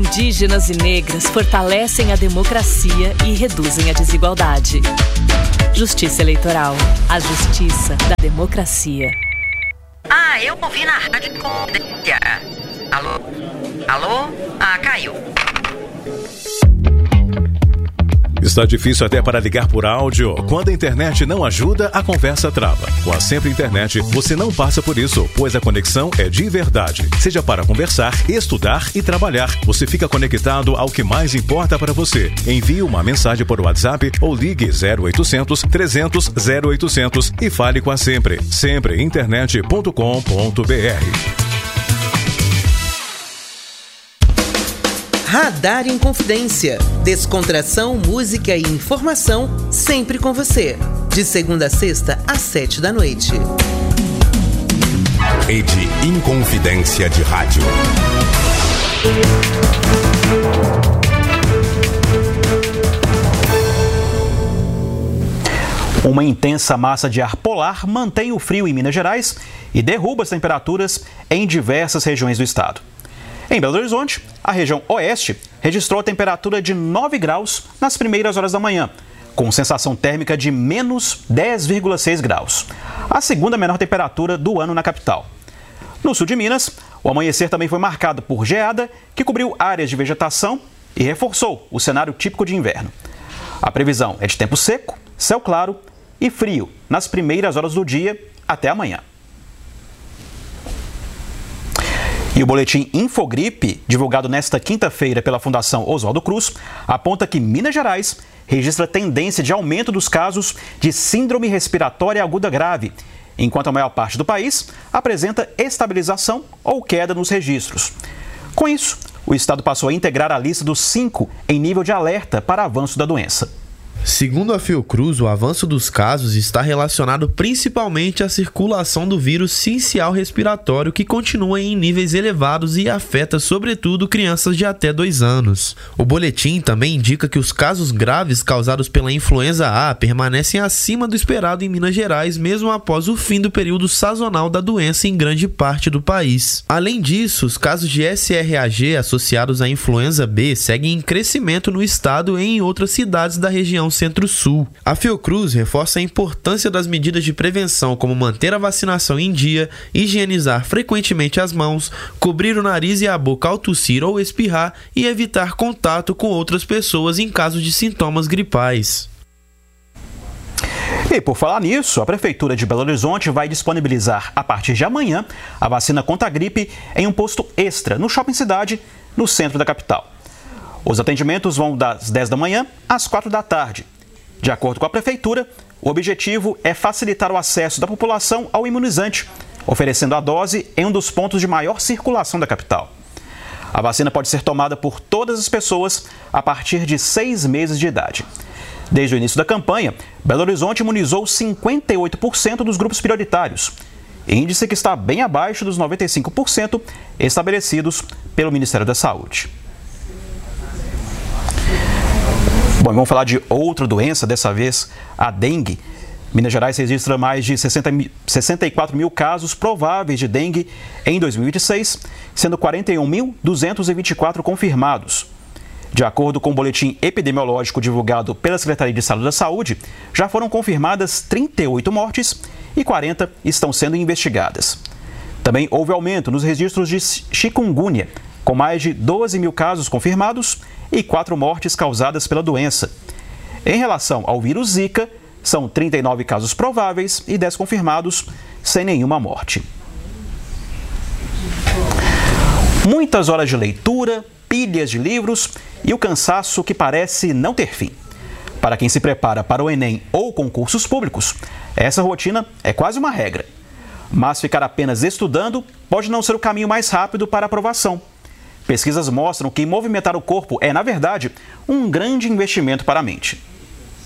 Indígenas e negras fortalecem a democracia e reduzem a desigualdade. Justiça Eleitoral. A justiça da democracia. Eu ouvi na Rádio Confidência. Alô? Alô? Caiu. Está difícil até para ligar por áudio? Quando a internet não ajuda, a conversa trava. Com a Sempre Internet, você não passa por isso, pois a conexão é de verdade. Seja para conversar, estudar e trabalhar, você fica conectado ao que mais importa para você. Envie uma mensagem por WhatsApp ou ligue 0800 300 0800 e fale com a Sempre. Sempreinternet.com.br. Radar em Confidência. Descontração, música e informação sempre com você. De segunda a sexta, às 7 da noite. Rede Inconfidência de Rádio. Uma intensa massa de ar polar mantém o frio em Minas Gerais e derruba as temperaturas em diversas regiões do estado. Em Belo Horizonte, a região oeste registrou a temperatura de 9 graus nas primeiras horas da manhã, com sensação térmica de menos 10,6 graus, a segunda menor temperatura do ano na capital. No sul de Minas, o amanhecer também foi marcado por geada, que cobriu áreas de vegetação e reforçou o cenário típico de inverno. A previsão é de tempo seco, céu claro e frio nas primeiras horas do dia até amanhã. E o boletim Infogripe, divulgado nesta quinta-feira pela Fundação Oswaldo Cruz, aponta que Minas Gerais registra tendência de aumento dos casos de síndrome respiratória aguda grave, enquanto a maior parte do país apresenta estabilização ou queda nos registros. Com isso, o estado passou a integrar a lista dos 5 em nível de alerta para avanço da doença. Segundo a Fiocruz, o avanço dos casos está relacionado principalmente à circulação do vírus sincial respiratório, que continua em níveis elevados e afeta sobretudo crianças de até 2 anos. O boletim também indica que os casos graves causados pela influenza A permanecem acima do esperado em Minas Gerais, mesmo após o fim do período sazonal da doença em grande parte do país. Além disso, os casos de SRAG associados à influenza B seguem em crescimento no estado e em outras cidades da região Centro-Sul. A Fiocruz reforça a importância das medidas de prevenção, como manter a vacinação em dia, higienizar frequentemente as mãos, cobrir o nariz e a boca ao tossir ou espirrar e evitar contato com outras pessoas em caso de sintomas gripais. E por falar nisso, a Prefeitura de Belo Horizonte vai disponibilizar, a partir de amanhã, a vacina contra a gripe em um posto extra no Shopping Cidade, no centro da capital. Os atendimentos vão das 10 da manhã às 4 da tarde. De acordo com a Prefeitura, o objetivo é facilitar o acesso da população ao imunizante, oferecendo a dose em um dos pontos de maior circulação da capital. A vacina pode ser tomada por todas as pessoas a partir de 6 meses de idade. Desde o início da campanha, Belo Horizonte imunizou 58% dos grupos prioritários, índice que está bem abaixo dos 95% estabelecidos pelo Ministério da Saúde. Bom, vamos falar de outra doença, dessa vez a dengue. Minas Gerais registra mais de 64 mil casos prováveis de dengue em 2026, sendo 41.224 confirmados. De acordo com o boletim epidemiológico divulgado pela Secretaria de Estado da Saúde, já foram confirmadas 38 mortes e 40 estão sendo investigadas. Também houve aumento nos registros de chikungunya, com mais de 12 mil casos confirmados e 4 mortes causadas pela doença. Em relação ao vírus Zika, são 39 casos prováveis e 10 confirmados, sem nenhuma morte. Muitas horas de leitura, pilhas de livros e o cansaço que parece não ter fim. Para quem se prepara para o Enem ou concursos públicos, essa rotina é quase uma regra. Mas ficar apenas estudando pode não ser o caminho mais rápido para a aprovação. Pesquisas mostram que movimentar o corpo é, na verdade, um grande investimento para a mente.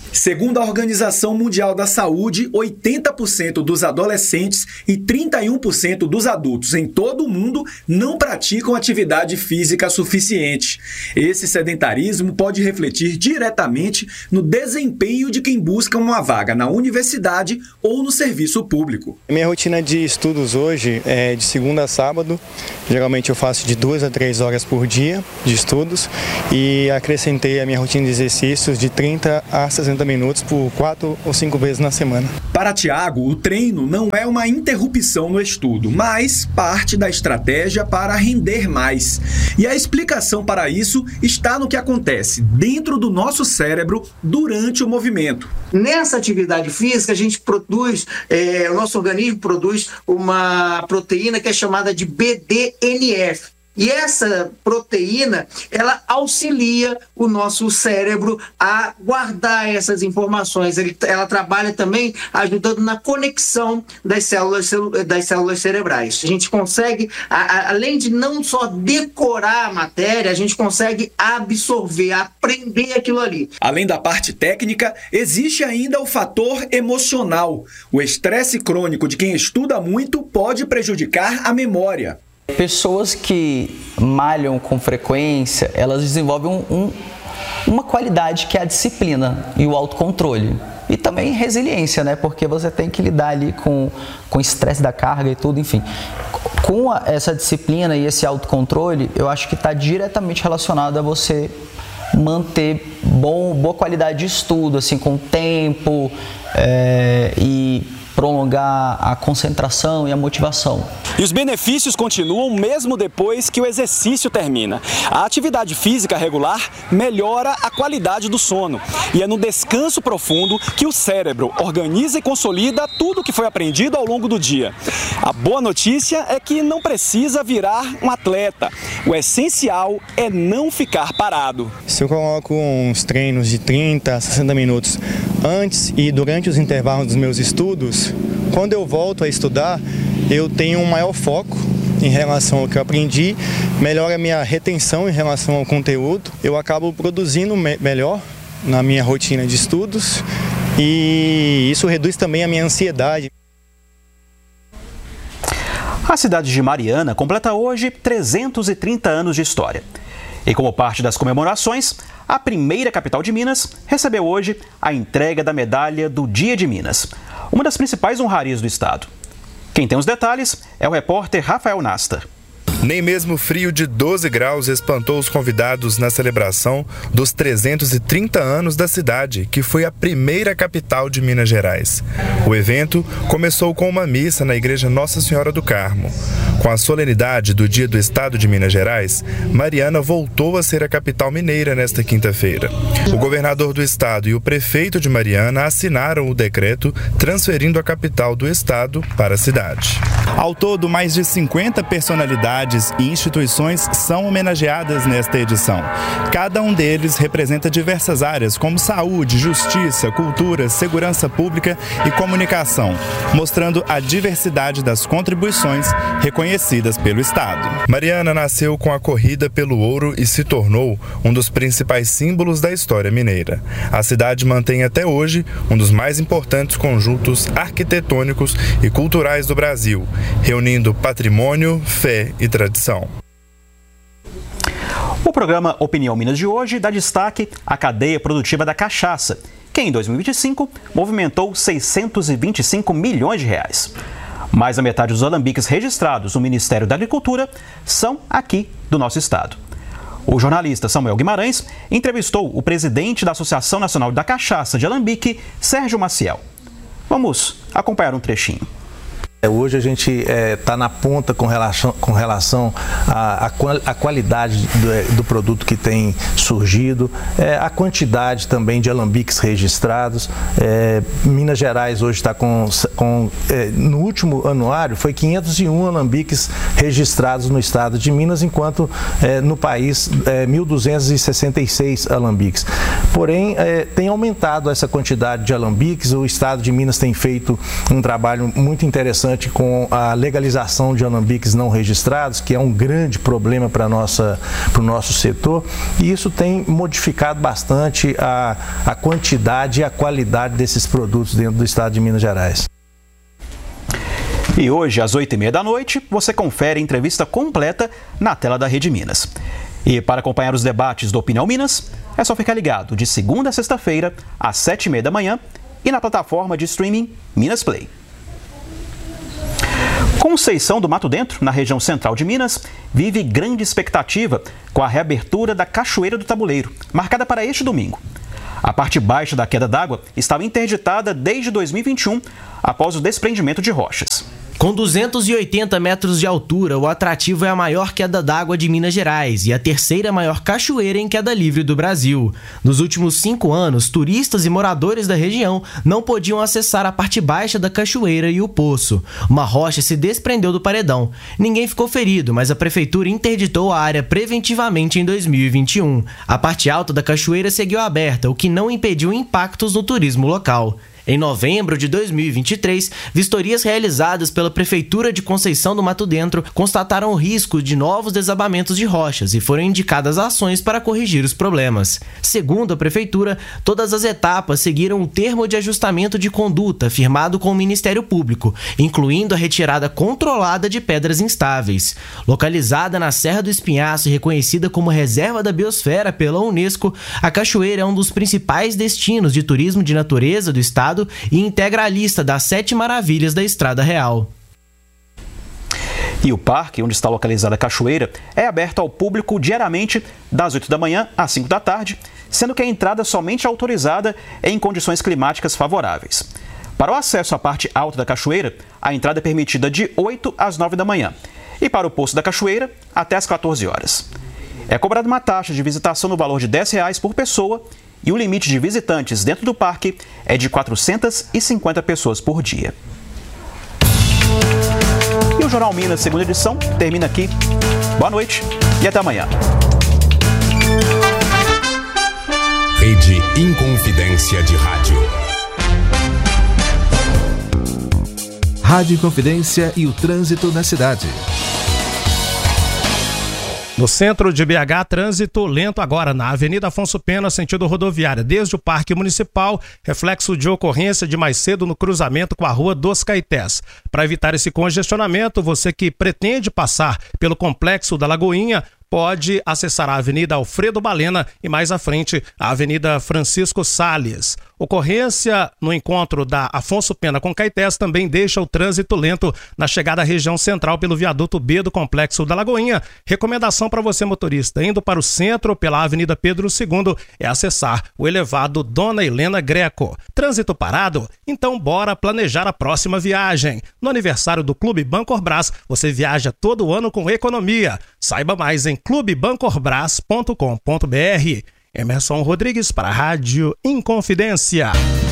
Segundo a Organização Mundial da Saúde, 80% dos adolescentes e 31% dos adultos em todo o mundo não praticam atividade física suficiente. Esse sedentarismo pode refletir diretamente no desempenho de quem busca uma vaga na universidade ou no serviço público. Minha rotina de estudos hoje é de segunda a sábado. Geralmente eu faço de 2 a 3 horas por dia de estudos e acrescentei a minha rotina de exercícios de 30 a 60 minutos por 4 ou 5 vezes na semana. Para Tiago, o treino não é uma interrupção no estudo, mas parte da estratégia para render mais. E a explicação para isso está no que acontece dentro do nosso cérebro durante o movimento. Nessa atividade física, a gente produz, o nosso organismo produz uma proteína que é chamada de BDNF. E essa proteína, ela auxilia o nosso cérebro a guardar essas informações. Ela trabalha também ajudando na conexão das células cerebrais. A gente consegue, além de não só decorar a matéria, a gente consegue absorver, aprender aquilo ali. Além da parte técnica, existe ainda o fator emocional. O estresse crônico de quem estuda muito pode prejudicar a memória. Pessoas que malham com frequência, elas desenvolvem uma qualidade que é a disciplina e o autocontrole. E também resiliência, né? Porque você tem que lidar ali com o estresse da carga e tudo, enfim. Com essa disciplina e esse autocontrole, eu acho que está diretamente relacionado a você manter boa qualidade de estudo, assim, com tempo e prolongar a concentração e a motivação. E os benefícios continuam mesmo depois que o exercício termina. A atividade física regular melhora a qualidade do sono. E é no descanso profundo que o cérebro organiza e consolida tudo o que foi aprendido ao longo do dia. A boa notícia é que não precisa virar um atleta. O essencial é não ficar parado. Se eu coloco uns treinos de 30 a 60 minutos antes e durante os intervalos dos meus estudos, quando eu volto a estudar, eu tenho um maior foco em relação ao que eu aprendi, melhora a minha retenção em relação ao conteúdo, eu acabo produzindo melhor na minha rotina de estudos e isso reduz também a minha ansiedade. A cidade de Mariana completa hoje 330 anos de história. E como parte das comemorações, a primeira capital de Minas recebeu hoje a entrega da medalha do Dia de Minas, uma das principais honrarias do estado. Quem tem os detalhes é o repórter Rafael Nasta. Nem mesmo o frio de 12 graus espantou os convidados na celebração dos 330 anos da cidade, que foi a primeira capital de Minas Gerais. O evento começou com uma missa na Igreja Nossa Senhora do Carmo. Com a solenidade do Dia do Estado de Minas Gerais, Mariana voltou a ser a capital mineira nesta quinta-feira. O governador do estado e o prefeito de Mariana assinaram o decreto transferindo a capital do estado para a cidade. Ao todo, mais de 50 personalidades e instituições são homenageadas nesta edição. Cada um deles representa diversas áreas como saúde, justiça, cultura, segurança pública e comunicação, mostrando a diversidade das contribuições reconhecidas pelo estado. Mariana nasceu com a corrida pelo ouro e se tornou um dos principais símbolos da história mineira. A cidade mantém até hoje um dos mais importantes conjuntos arquitetônicos e culturais do Brasil, reunindo patrimônio, fé e tradição. O programa Opinião Minas de hoje dá destaque à cadeia produtiva da cachaça, que em 2025 movimentou 625 milhões de reais. Mais da metade dos alambiques registrados no Ministério da Agricultura são aqui do nosso estado. O jornalista Samuel Guimarães entrevistou o presidente da Associação Nacional da Cachaça de Alambique, Sérgio Maciel. Vamos acompanhar um trechinho. Hoje a gente está na ponta com relação à qualidade do produto que tem surgido, a quantidade também de alambiques registrados. Minas Gerais hoje está no último anuário foi 501 alambiques registrados no estado de Minas, enquanto no país 1.266 alambiques. Porém, tem aumentado essa quantidade de alambiques, o estado de Minas tem feito um trabalho muito interessante interessante com a legalização de alambiques não registrados, que é um grande problema para o nosso setor, e isso tem modificado bastante a quantidade e a qualidade desses produtos dentro do estado de Minas Gerais. E hoje, às 8h30 da noite, você confere a entrevista completa na tela da Rede Minas. E para acompanhar os debates do Opinião Minas, é só ficar ligado de segunda a sexta-feira, às 7h30 da manhã e na plataforma de streaming Minas Play. Conceição do Mato Dentro, na região central de Minas, vive grande expectativa com a reabertura da Cachoeira do Tabuleiro, marcada para este domingo. A parte baixa da queda d'água estava interditada desde 2021, após o desprendimento de rochas. Com 280 metros de altura, o atrativo é a maior queda d'água de Minas Gerais e a terceira maior cachoeira em queda livre do Brasil. Nos últimos 5 anos, turistas e moradores da região não podiam acessar a parte baixa da cachoeira e o poço. Uma rocha se desprendeu do paredão. Ninguém ficou ferido, mas a prefeitura interditou a área preventivamente em 2021. A parte alta da cachoeira seguiu aberta, o que não impediu impactos no turismo local. Em novembro de 2023, vistorias realizadas pela Prefeitura de Conceição do Mato Dentro constataram o risco de novos desabamentos de rochas e foram indicadas ações para corrigir os problemas. Segundo a Prefeitura, todas as etapas seguiram o termo de ajustamento de conduta firmado com o Ministério Público, incluindo a retirada controlada de pedras instáveis. Localizada na Serra do Espinhaço e reconhecida como Reserva da Biosfera pela Unesco, a cachoeira é um dos principais destinos de turismo de natureza do estado e integra a lista das 7 maravilhas da Estrada Real. E o parque, onde está localizada a cachoeira, é aberto ao público diariamente das 8 da manhã às 5 da tarde, sendo que a entrada somente é autorizada em condições climáticas favoráveis. Para o acesso à parte alta da cachoeira, a entrada é permitida de 8 às 9 da manhã e para o Poço da Cachoeira até às 14 horas. É cobrada uma taxa de visitação no valor de R$10 por pessoa e o limite de visitantes dentro do parque é de 450 pessoas por dia. E o Jornal Minas, segunda edição, termina aqui. Boa noite e até amanhã. Rede Inconfidência de Rádio. Rádio Inconfidência e o trânsito na cidade. No centro de BH, trânsito lento agora na Avenida Afonso Pena, sentido rodoviária, desde o Parque Municipal, reflexo de ocorrência de mais cedo no cruzamento com a Rua dos Caetés. Para evitar esse congestionamento, você que pretende passar pelo Complexo da Lagoinha, pode acessar a Avenida Alfredo Balena e mais à frente a Avenida Francisco Salles. Ocorrência no encontro da Afonso Pena com Caetés também deixa o trânsito lento na chegada à região central pelo viaduto B do Complexo da Lagoinha. Recomendação para você motorista indo para o centro pela Avenida Pedro II é acessar o elevado Dona Helena Greco. Trânsito parado? Então bora planejar a próxima viagem. No aniversário do Clube Bancorbras, você viaja todo ano com economia. Saiba mais em clubebancorbras.com.br. Emerson Rodrigues para a Rádio Inconfidência.